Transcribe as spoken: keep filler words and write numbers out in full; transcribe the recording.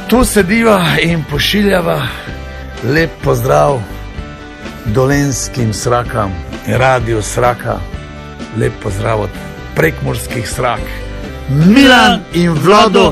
Tu sediva in pošiljava lep pozdrav dolenjskim srakam in radiju Sraka. Lep pozdrav od prekmurskih Srak. Milan in Vlado.